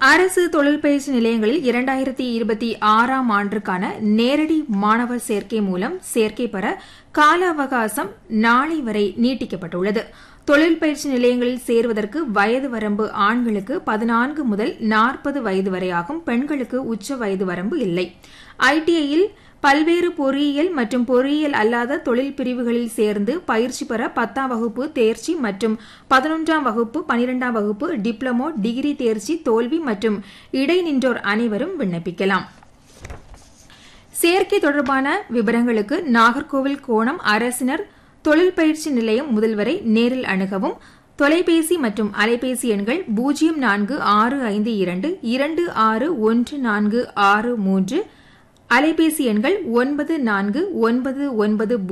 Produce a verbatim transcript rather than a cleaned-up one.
அரசு தொழில் பயிற்சி நிலையங்களில் இரண்டாயிரத்தி இருபத்தி ஆறாம் ஆண்டிற்கான நேரடி மாணவர் சேர்க்கை மூலம் சேர்க்கை பெற கால அவகாசம் நாளை வரை நீட்டிக்கப்பட்டுள்ளது. தொழில் பயிற்சி நிலையங்களில் சேருவதற்கு வயது வரம்பு ஆண்களுக்கு பதினான்கு முதல் நாற்பது வயது வரையாகும். பெண்களுக்கு உச்ச வயது வரம்பு இல்லை. ஐடிஐயில் பல்வேறு பொறியியல் மற்றும் பொறியியல் அல்லாத தொழில் பிரிவுகளில் சேர்ந்து பயிற்சி பெற பத்தாம் வகுப்பு தேர்ச்சி மற்றும் பதினொன்றாம் வகுப்பு பனிரெண்டாம் வகுப்பு டிப்ளமோ டிகிரி தேர்ச்சி தோல்வி மற்றும் இடைநின்றோர் அனைவரும் விண்ணப்பிக்கலாம். சேர்க்கை தொடர்பான விவரங்களுக்கு நாகர்கோவில் கோணம் அரசினர் தொழில் பயிற்சி நிலையம் முதல்வரை நேரில் அணுகவும். தொலைபேசி மற்றும் அலைபேசி எண்கள் பூஜ்ஜியம் நான்கு ஆறு ஐந்து இரண்டு இரண்டு ஆறு ஒன்று நான்கு ஆறு மூன்று அலைபேசி எண்கள் ஒன்பது நான்கு ஒன்பது ஒன்பது